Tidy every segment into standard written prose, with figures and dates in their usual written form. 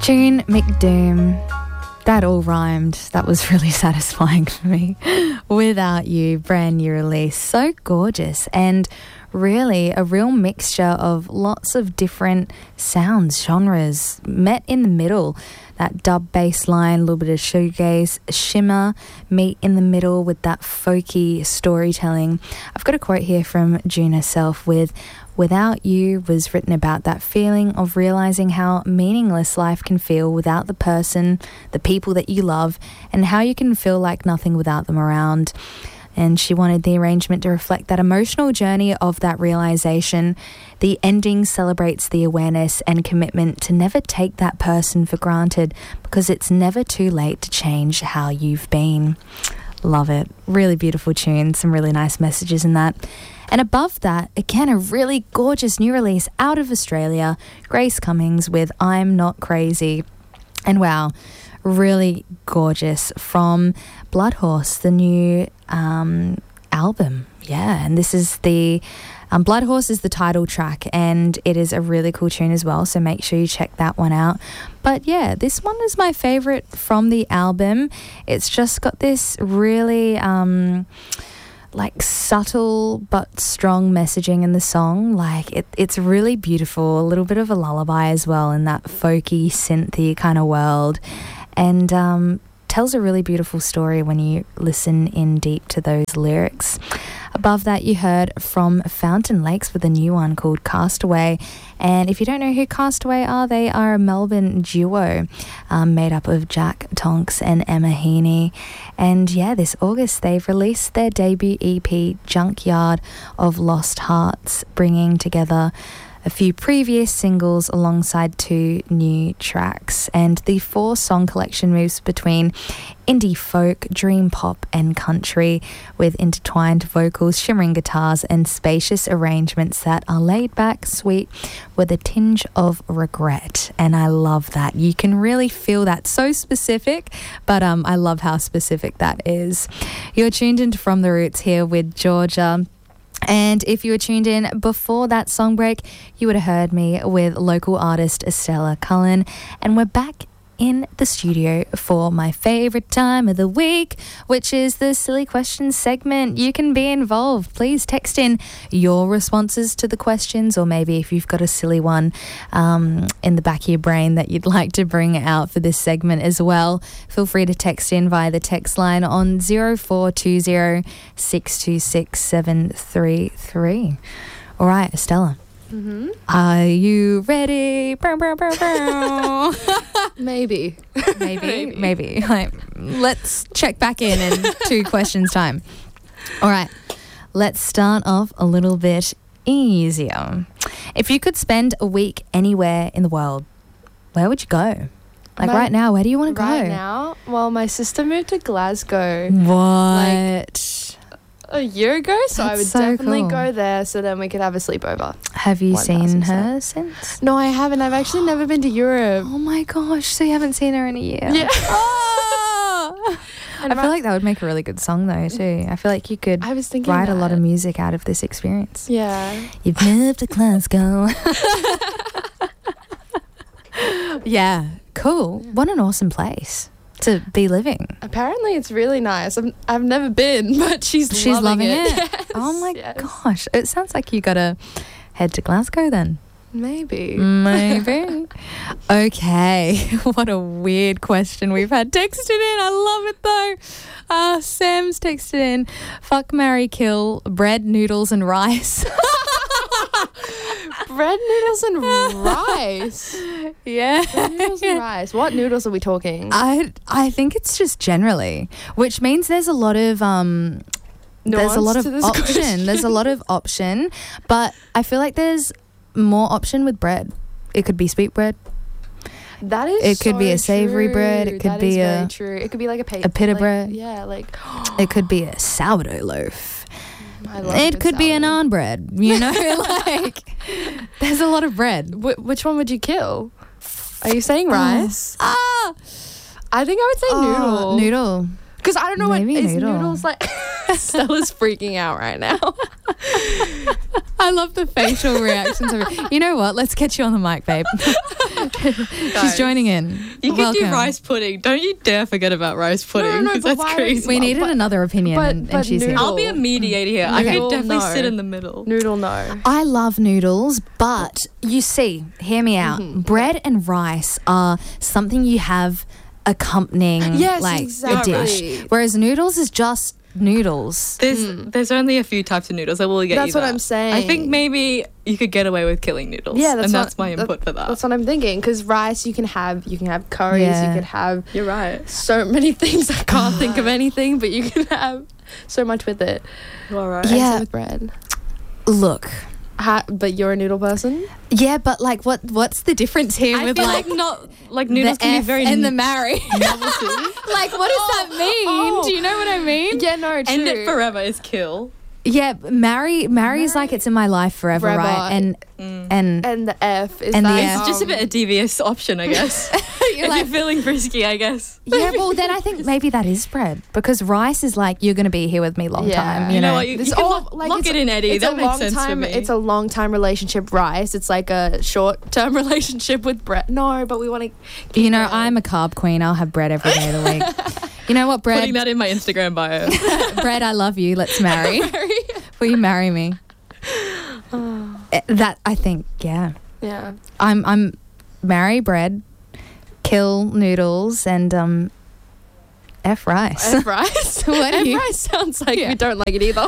June McDoom. That all rhymed. That was really satisfying for me. Without You, brand new release. So gorgeous and really a real mixture of lots of different sounds, genres, met in the middle. That dub bass line, a little bit of shoegaze, shimmer, meet in the middle with that folky storytelling. I've got a quote here from June herself with, "Without You" was written about that feeling of realizing how meaningless life can feel without the person, the people that you love, and how you can feel like nothing without them around. And she wanted the arrangement to reflect that emotional journey of that realization. The ending celebrates the awareness and commitment to never take that person for granted because it's never too late to change how you've been. Love it. Really beautiful tune. Some really nice messages in that. And above that, again, a really gorgeous new release out of Australia, Grace Cummings with I'm Not Crazy. And wow, really gorgeous from Blood Horse, the new album. Yeah, and this is the Blood Horse is the title track, and it is a really cool tune as well, so make sure you check that one out. But yeah, this one is my favourite from the album. It's just got this really like subtle but strong messaging in the song. Like it's really beautiful, a little bit of a lullaby as well in that folky, synthy kind of world, and tells a really beautiful story when you listen in deep to those lyrics. Above that, you heard from Fountain Lakes with a new one called Castaway. And if you don't know who Castaway are, they are a Melbourne duo made up of Jack Tonks and Emma Heaney. And yeah, this August they've released their debut EP, Junkyard of Lost Hearts, bringing together a few previous singles alongside 2 new tracks. And the 4-song collection moves between indie folk, dream pop and country with intertwined vocals, shimmering guitars and spacious arrangements that are laid back, sweet with a tinge of regret. And I love that. You can really feel that. So specific, but I love how specific that is. You're tuned into From the Roots here with Georgia. And if you were tuned in before that song break, you would have heard me with local artist Estella Cullen. And we're back in the studio for my favourite time of the week, which is the Silly Questions segment. You can be involved. Please text in your responses to the questions, or maybe if you've got a silly one in the back of your brain that you'd like to bring out for this segment as well, feel free to text in via the text line on 0420 626 733. All right, Estella. Mm-hmm. Are you ready? Maybe. Maybe. Like, let's check back in 2 questions time. All right. Let's start off a little bit easier. If you could spend a week anywhere in the world, where would you go? Like right now, where do you want to go? Right now? Well, my sister moved to Glasgow. What? A year ago, so I would so definitely cool. go there so then we could have a sleepover. Have you seen 1000%. her since? No, I haven't. I've actually never been to Europe. Oh my gosh, so you haven't seen her in a year? Yeah. Oh! I feel like that would make a really good song though too. I feel like you could I was thinking write a that. lot of music out of this experience. Yeah. You've moved to Glasgow. Yeah, cool. What an awesome place to be living. Apparently it's really nice. I've never been, but she's loving it. Yes, Oh my yes. gosh. It sounds like you gotta head to Glasgow then. Maybe. Maybe. Okay. What a weird question we've had texted in. I love it though. Sam's texted in, fuck, marry, kill, bread, noodles and rice. Bread, noodles and rice. Yeah. Bread, noodles and rice. What noodles are we talking? I think it's just generally, which means there's a lot of there's a lot of option. There's a lot of option, but I feel like there's more option with bread. It could be sweet bread. That is. It could be a savory true. bread. It could That be is a very true. It could be like a pita bread. Yeah, like. It could be a sourdough loaf. I love It good could be a salad. naan bread. You know, like there's a lot of bread. Which one would you kill? Are you saying rice? Ah, I think I would say noodle. Noodle. Because I don't know Maybe what is noodle. noodles like. Stella's freaking out right now. I love the facial reactions of it. You know what? Let's get you on the mic, babe. She's joining in. You can do rice pudding. Don't you dare forget about rice pudding. No, that's crazy. We needed another opinion, and she's here. I'll be a mediator here. I could definitely sit in the middle. Noodle, no. I love noodles, but you see, hear me out. Bread and rice are something you have accompanying a dish. Whereas noodles is just noodles. There's only a few types of noodles. I will get you that. That's what I'm saying. I think maybe you could get away with killing noodles. Yeah, that's my input for that. That's what I'm thinking. Because rice, you can have curries. You could have. You're right. So many things. I can't think of anything, but you can have so much with it. All right. Yeah. And with bread. Look. But you're a noodle person? Yeah, but like, what's the difference here with not like noodles can be very and the marry? Like, what does that mean? Do you know what I mean? Yeah, no, true. End it forever is kill. Yeah, marry is like it's in my life forever, right? And the F is and that, the F. It's just a bit of devious option, I guess. If you're feeling frisky, I guess. Yeah, well then I think maybe that is bread because rice is like you're going to be here with me long time. You know what? You can lock it in, Eddie. That makes sense for me. It's a long time relationship. Rice. It's like a short term relationship with bread. No, but we want to. You know, I'm a carb queen. I'll have bread every day of the week. You know what, bread? Putting that in my Instagram bio. Bread, I love you. Let's marry. Will you marry me? That I think, yeah. Yeah. I'm marry bread, kill noodles, and F rice. F rice. What F rice sounds like you don't like it either.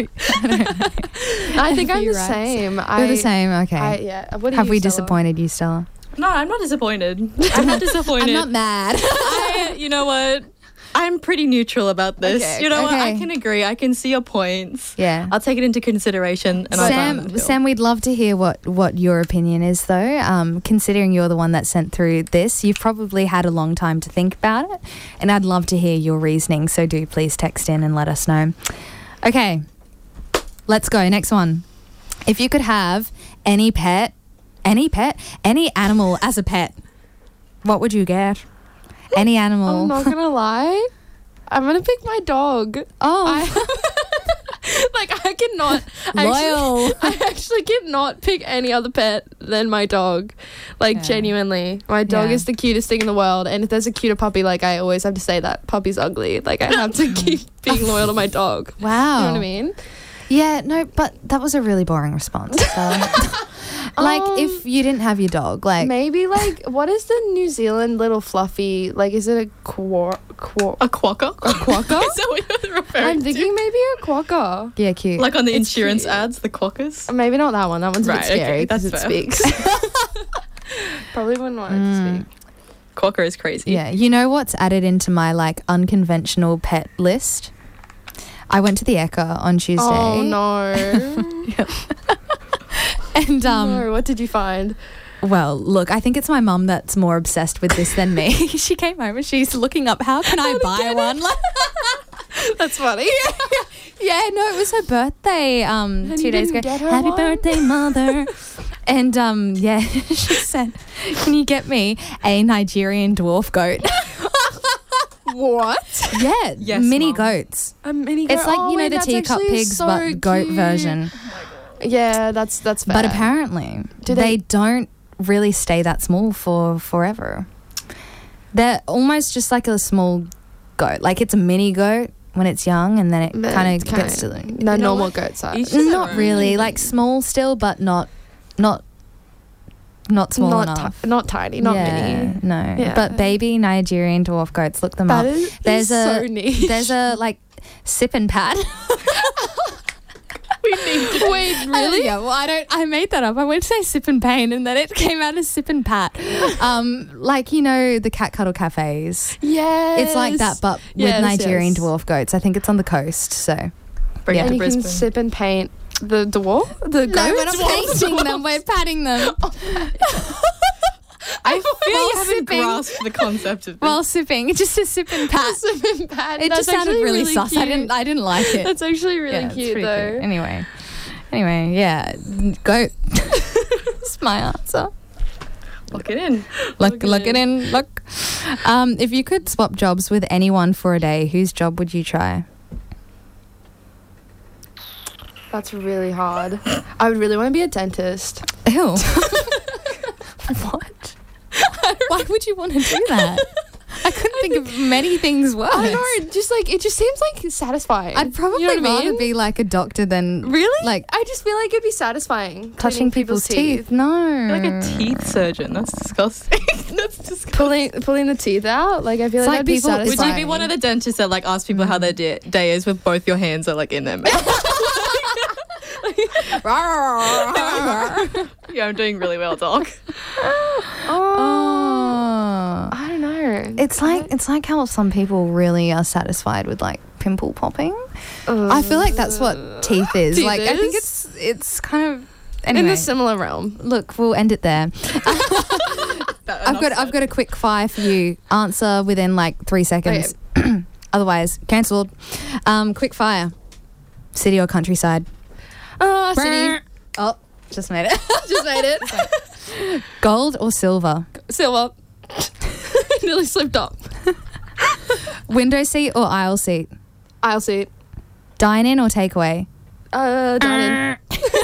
I think I'm the same. You're the same. Okay. What have we disappointed you, Stella? No, I'm not disappointed. I'm not disappointed. I'm not mad. You know what? I'm pretty neutral about this. Okay. You know what? I can agree. I can see your points. Yeah. I'll take it into consideration. And Sam, we'd love to hear what your opinion is, though. Considering you're the one that sent through this, you've probably had a long time to think about it, and I'd love to hear your reasoning. So do please text in and let us know. Okay, let's go. Next one. If you could have any animal as a pet, what would you get? Any animal. I'm not gonna lie. I'm gonna pick my dog. Oh. I cannot. Loyal. I actually cannot pick any other pet than my dog. Genuinely. My dog is the cutest thing in the world. And if there's a cuter puppy, I always have to say that puppy's ugly. I have to keep being loyal to my dog. Wow. You know what I mean? Yeah, no, but that was a really boring response. If you didn't have your dog, maybe what is the New Zealand little fluffy? Is it a quokka? A quokka? Is that what you're referring I'm thinking maybe a quokka. Yeah, cute. Like on the insurance ads, the quokkas? Maybe not that one. That one's a bit scary because it fair. speaks. Probably wouldn't want it to speak. Quokka is crazy. Yeah, you know what's added into my unconventional pet list? I went to the Ekka on Tuesday. Oh no. And no, what did you find? Well, look, I think it's my mum that's more obsessed with this than me. She came home and she's looking up, how can I buy one? That's funny. Yeah, no, it was her birthday 2 days ago. Happy birthday, mother. And she said, can you get me a Nigerian dwarf goat? What? Yeah, yes, mini Mom. goats. A mini goat. It's like, the teacup pigs, so but goat cute. version. Yeah, that's fair. But apparently, they don't really stay that small for forever. They're almost just like a small goat. It's a mini goat when it's young, and then it kind of gets to the normal goat size. Not really, small still, but not small enough. Not tiny, not mini. No. Yeah. But baby Nigerian dwarf goats, look them up. There's so niche. There's a sip and pat. Wait, really? Yeah, well, I made that up. I went to say sip and pain, and then it came out as sip and pat. The cat cuddle cafes. Yes. It's like that, but with Nigerian dwarf goats. I think it's on the coast, so. Bring it to you Brisbane. can sip and paint the dwarf? The goats? No, we're not painting them. We're patting them. I feel you haven't sipping. grasped the concept of this. While sipping, just a sip and pat. Sip and pat. It just sounded really sus. Cute. I didn't like it. That's actually really it's cute, pretty though. cute. Anyway, yeah, goat. That's my answer. Lock it in. Look it in. Look. If you could swap jobs with anyone for a day, whose job would you try? That's really hard. I would really want to be a dentist. Ew. What? Why would you want to do that? I couldn't think of many things worse. I don't know, just like it just seems like satisfying. I'd probably rather be like a doctor than really like I just feel like it'd be satisfying touching cleaning people's teeth. No, Like a teeth surgeon. That's disgusting. That's disgusting. Pulling the teeth out. Like I feel It's like like that'd be people- it's Would satisfying. you be one of the dentists that like ask people how their day is with both your hands are like in their mouth? Yeah, I'm doing really well, dog. Oh. I don't know. It's like how some people really are satisfied with like pimple popping. I feel like that's what teeth is. Teeth like I think is? it's kind of in anyway. a similar realm. Look, we'll end it there. I've got a quick fire for you. Answer within like 3 seconds. Otherwise, cancelled. Quick fire. City or countryside? City. Oh, just made it. Just made it. Gold or silver? Silver. Nearly slipped up. Window seat or aisle seat? Aisle seat. Dine in or takeaway? Dine in.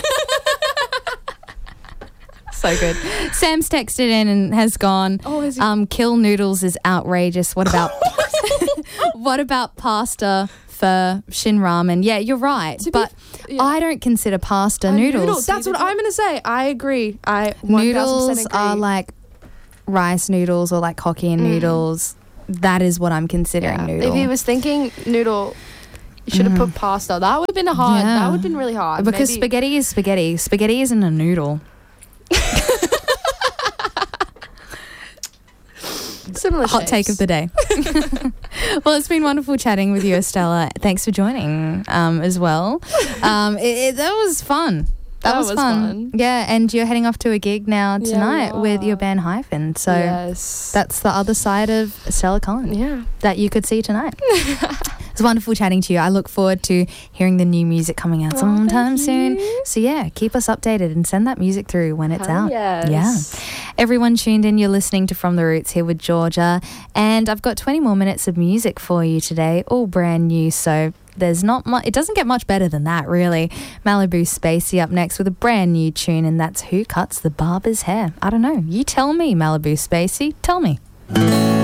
So good. Sam's texted in and has gone. Oh, is he? Kill noodles is outrageous. What about what about pasta, pho, shin ramen? Yeah, you're right. But yeah. I don't consider pasta noodles. That's what I'm gonna say. I agree. I 1000% Noodles agree. are like rice noodles or like Hokkien noodles. That is what I'm considering noodle. If he was thinking noodle, you should have put pasta. That would have been hard. Yeah. That would have been really hard. because Maybe- spaghetti is spaghetti. Spaghetti isn't a noodle. Similar Hot take of the day. Well, it's been wonderful chatting with you, Estella. Thanks for joining as well. That was fun. That was fun. Yeah, and you're heading off to a gig now tonight with your band Hyphen. So yes. that's the other side of Estella Collin Yeah. that you could see tonight. It's wonderful chatting to you. I look forward to hearing the new music coming out sometime soon. So yeah, keep us updated and send that music through when it's out. Yes. Yeah. Everyone tuned in, you're listening to From the Roots here with Georgia, and I've got 20 more minutes of music for you today, all brand new, so there's not much, it doesn't get much better than that, really. Malibu Spacey up next with a brand new tune, and that's Who Cuts the Barber's Hair. I don't know. You tell me, Malibu Spacey. Tell me.